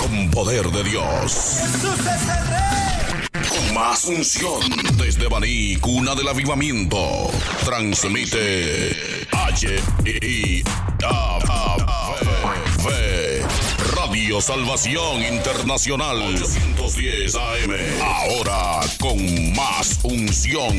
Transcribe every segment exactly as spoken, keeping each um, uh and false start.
con poder de Dios. Jesús es el Rey. Con más unción desde Baní, cuna del avivamiento. Transmite H I A V Radio Salvación Internacional ochocientos diez A M. Ahora con más unción.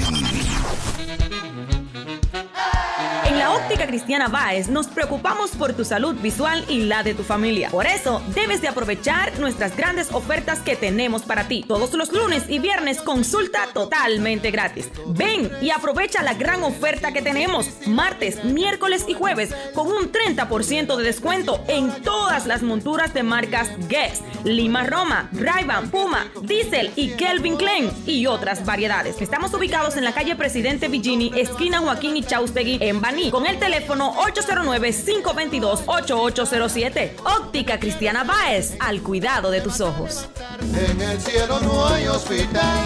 En la Óptica Cristiana Báez nos preocupamos por tu salud visual y la de tu familia. Por eso, debes de aprovechar nuestras grandes ofertas que tenemos para ti. Todos los lunes y viernes, consulta totalmente gratis. Ven y aprovecha la gran oferta que tenemos. Martes, miércoles y jueves, con un treinta por ciento de descuento en todas las monturas de marcas Guess, Lima Roma, Ray-Ban, Puma, Diesel y Kelvin Klein y otras variedades. Estamos ubicados en la calle Presidente Villini, esquina Joaquín y Chaustegui, en Baní, con el teléfono ocho cero nueve, cinco dos dos, ocho ocho cero siete. Óptica Cristiana Báez, al cuidado de tus ojos. En el cielo no hay hospital.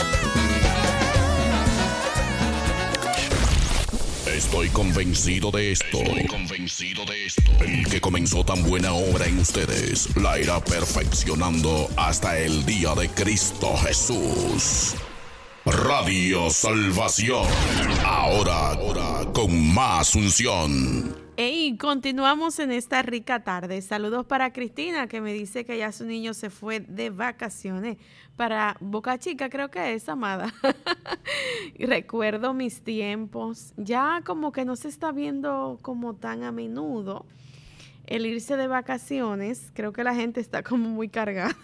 Estoy convencido de esto. Estoy convencido de esto. El que comenzó tan buena obra en ustedes la irá perfeccionando hasta el día de Cristo Jesús. Radio Salvación. Ahora, ahora con más unción. Hey, continuamos en esta rica tarde. Saludos para Cristina, que me dice que ya su niño se fue de vacaciones para Boca Chica, creo que es, amada. Recuerdo mis tiempos. Ya como que no se está viendo como tan a menudo el irse de vacaciones. Creo que la gente está como muy cargada.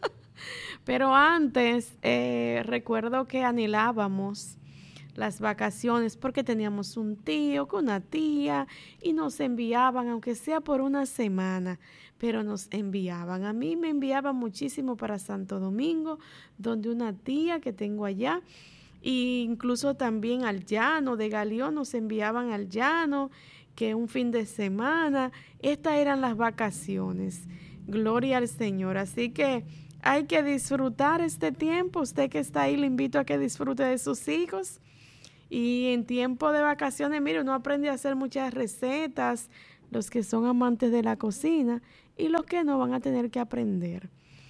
Pero antes eh, recuerdo que anhelábamos las vacaciones porque teníamos un tío con una tía y nos enviaban, aunque sea por una semana, pero nos enviaban. A mí me enviaban muchísimo para Santo Domingo, donde una tía que tengo allá, e incluso también al llano de Galeón, nos enviaban al llano, que un fin de semana. Estas eran las vacaciones. Gloria al Señor. Así que hay que disfrutar este tiempo. Usted que está ahí, le invito a que disfrute de sus hijos. Y en tiempo de vacaciones, mire, uno aprende a hacer muchas recetas, los que son amantes de la cocina y los que no van a tener que aprender.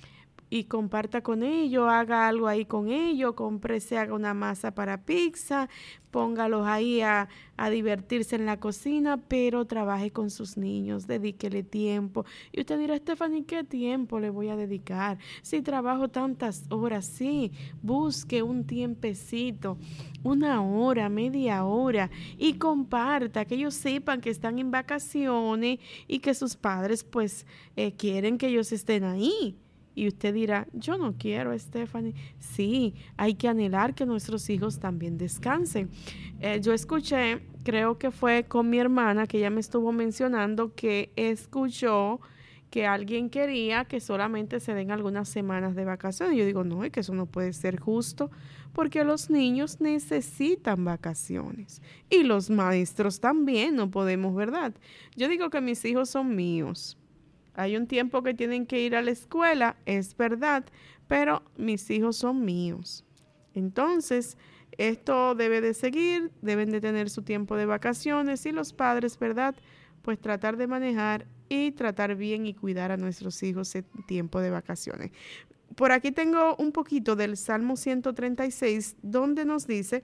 Y comparta con ellos, haga algo ahí con ellos, cómprese, haga una masa para pizza, póngalos ahí a, a divertirse en la cocina, pero trabaje con sus niños, dedíquele tiempo. Y usted dirá, Stephanie, ¿qué tiempo le voy a dedicar? Si trabajo tantas horas, sí, busque un tiempecito, una hora, media hora, y comparta, que ellos sepan que están en vacaciones y que sus padres pues eh, quieren que ellos estén ahí. Y usted dirá, yo no quiero, Stephanie. Sí, hay que anhelar que nuestros hijos también descansen. Eh, yo escuché, creo que fue con mi hermana, que ella me estuvo mencionando que escuchó que alguien quería que solamente se den algunas semanas de vacaciones. Yo digo, no, es que eso no puede ser justo, porque los niños necesitan vacaciones. Y los maestros también, no podemos, ¿verdad? Yo digo que mis hijos son míos. Hay un tiempo que tienen que ir a la escuela, es verdad, pero mis hijos son míos. Entonces, esto debe de seguir, deben de tener su tiempo de vacaciones y los padres, ¿verdad? Pues tratar de manejar y tratar bien y cuidar a nuestros hijos en tiempo de vacaciones. Por aquí tengo un poquito del Salmo ciento treinta y seis, donde nos dice,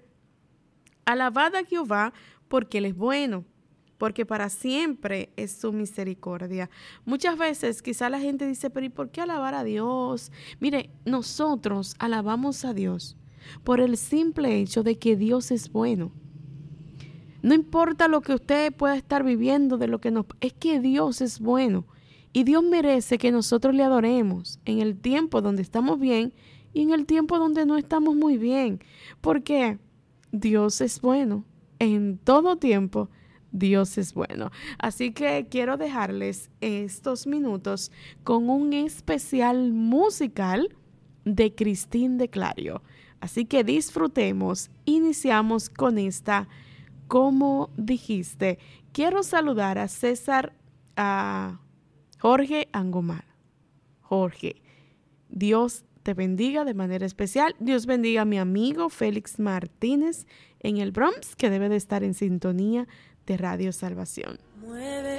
alabad a Jehová porque Él es bueno, porque para siempre es su misericordia. Muchas veces quizá la gente dice, pero ¿y por qué alabar a Dios? Mire, nosotros alabamos a Dios por el simple hecho de que Dios es bueno. No importa lo que usted pueda estar viviendo, de lo que nos, es que Dios es bueno. Y Dios merece que nosotros le adoremos en el tiempo donde estamos bien y en el tiempo donde no estamos muy bien. Porque Dios es bueno en todo tiempo. Dios es bueno. Así que quiero dejarles estos minutos con un especial musical de Cristín de Clario. Así que disfrutemos. Iniciamos con esta, como dijiste. Quiero saludar a César, a Jorge Angomar. Jorge, Dios te bendiga de manera especial. Dios bendiga a mi amigo Félix Martínez en el Bronx, que debe de estar en sintonía de Radio Salvación. Mueve